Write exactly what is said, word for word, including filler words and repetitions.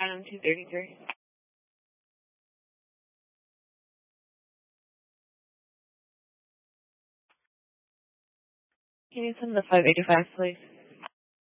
Item two thirty-three. Can you send the five eighty-five, please?